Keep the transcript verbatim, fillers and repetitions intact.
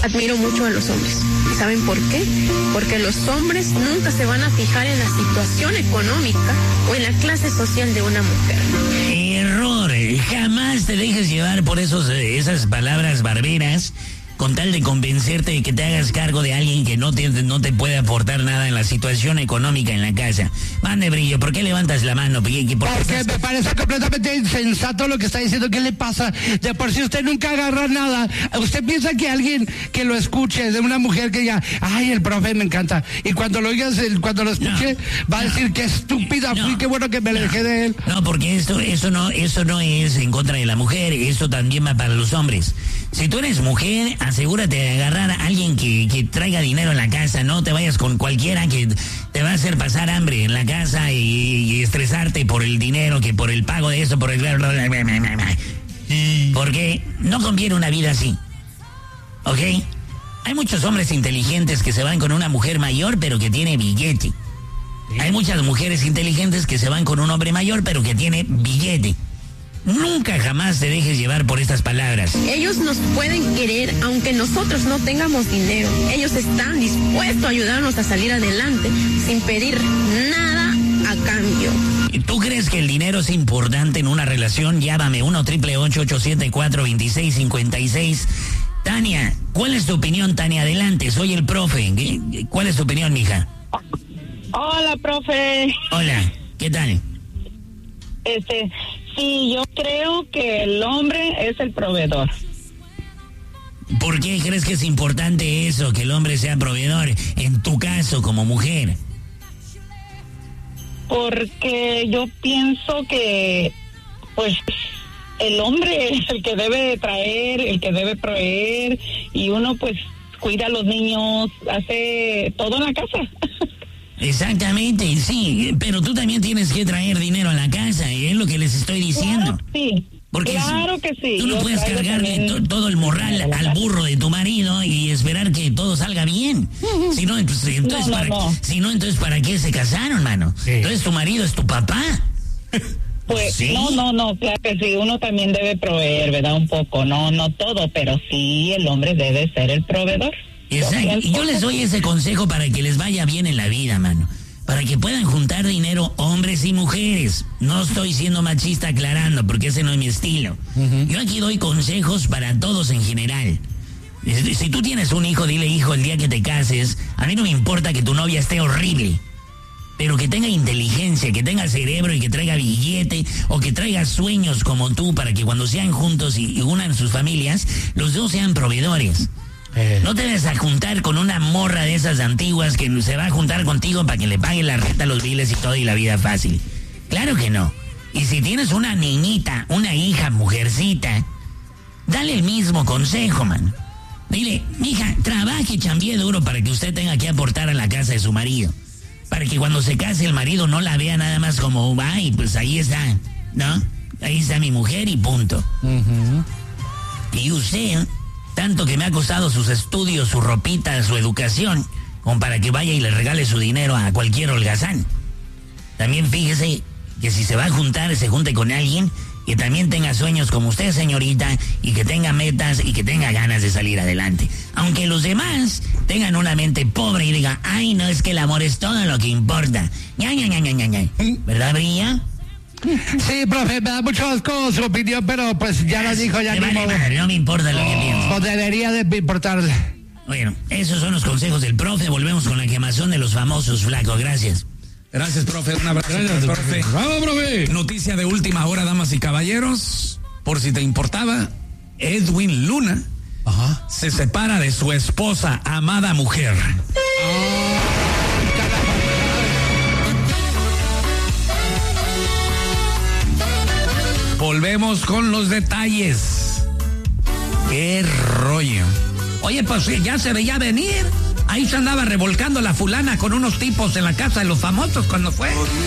admiro mucho a los hombres. ¿Y saben por qué? Porque los hombres nunca se van a fijar en la situación económica o en la clase social de una mujer. Error. Jamás te dejes llevar por esos, esas palabras barberas con tal de convencerte de que te hagas cargo de alguien que no te, no te puede aportar nada en la situación económica en la casa. Mande, Brillo, ¿por qué levantas la mano? ¿Por qué, por qué Porque estás... me parece completamente insensato lo que está diciendo. ¿Qué le pasa? De por sí usted nunca agarra nada. ¿Usted piensa que alguien que lo escuche, de una mujer que diga, ay, el profe me encanta, y cuando lo oigas, cuando lo escuche, no, va a decir, qué estúpida no, fui, qué bueno que me no, alejé de él? No, porque esto, eso no, eso no es en contra de la mujer, eso también va para los hombres. Si tú eres mujer, asegúrate de agarrar a alguien que, que traiga dinero en la casa, no te vayas con cualquiera que te va a hacer pasar hambre en la casa y, y estresarte por el dinero, que por el pago de eso, por el... Porque no conviene una vida así, ¿ok? Hay muchos hombres inteligentes que se van con una mujer mayor pero que tiene billete. Hay muchas mujeres inteligentes que se van con un hombre mayor pero que tiene billete. Nunca jamás te dejes llevar por estas palabras. Ellos nos pueden querer aunque nosotros no tengamos dinero. Ellos están dispuestos a ayudarnos a salir adelante sin pedir nada a cambio. ¿Tú crees que el dinero es importante en una relación? Llámame uno triple ocho ocho siete cuatro dos seis cinco seis. Tania, ¿cuál es tu opinión, Tania? Adelante, soy el profe. ¿Cuál es tu opinión, mija? Hola, profe. Hola, ¿qué tal? Este, sí, yo creo que el hombre es el proveedor. ¿Por qué crees que es importante eso, que el hombre sea proveedor, en tu caso como mujer? Porque yo pienso que, pues, el hombre es el que debe traer, el que debe proveer, y uno, pues, cuida a los niños, hace todo en la casa. Exactamente, sí, pero tú también tienes que traer dinero a la casa, y es lo que les estoy diciendo. Claro, sí. Porque claro si, que sí. tú no Yo puedes cargarle to, todo el morral al burro de tu marido y esperar que todo salga bien. Si no, entonces, entonces, no, no, para, no. Si no, entonces ¿para qué se casaron, mano? Sí. Entonces tu marido es tu papá. Pues ¿Sí? no, no, no, claro que sí, uno también debe proveer, ¿verdad? Un poco, no, no todo, pero sí el hombre debe ser el proveedor. Exacto. Y yo les doy ese consejo para que les vaya bien en la vida, mano. Para que puedan juntar dinero hombres y mujeres. No estoy siendo machista aclarando, porque ese no es mi estilo. Uh-huh. Yo aquí doy consejos para todos en general. Si tú tienes un hijo, dile, hijo, el día que te cases, a mí no me importa que tu novia esté horrible, pero que tenga inteligencia, que tenga cerebro y que traiga billete, o que traiga sueños como tú, para que cuando sean juntos y, y unan sus familias, los dos sean proveedores. Eh. No te vas a juntar con una morra de esas antiguas que se va a juntar contigo para que le pague la renta, los biles y todo y la vida fácil. Claro que no. Y si tienes una niñita, una hija, mujercita, dale el mismo consejo, man. Dile, mija, trabaje y chambie duro para que usted tenga que aportar a la casa de su marido. Para que cuando se case el marido no la vea nada más como, ay, pues ahí está, ¿no? Ahí está mi mujer y punto. Uh-huh. Y usted... tanto que me ha costado sus estudios, su ropita, su educación, como para que vaya y le regale su dinero a cualquier holgazán. También fíjese que si se va a juntar, se junte con alguien que también tenga sueños como usted, señorita, y que tenga metas y que tenga ganas de salir adelante. Aunque los demás tengan una mente pobre y digan, ay, no, es que el amor es todo lo que importa. ña, ña, ña, ña, ña. ¿Verdad, Brilla? Sí, profe, me da mucho asco su opinión, pero pues ya lo dijo, ya me ni vale modo. Madre, no me importa lo que pienso. Pues debería de importarle. Bueno, esos son los consejos del profe. Volvemos con la quemazón de los famosos, flaco. Gracias. Gracias, profe. Un abrazo, Gracias, profe. ¡Vamos, profe! Noticia de última hora, damas y caballeros. Por si te importaba, Edwin Luna Ajá. se separa de su esposa, amada mujer. Oh. Volvemos con los detalles. Qué rollo. Oye, pues ya se veía venir. Ahí se andaba revolcando la fulana con unos tipos en la casa de los famosos cuando fue.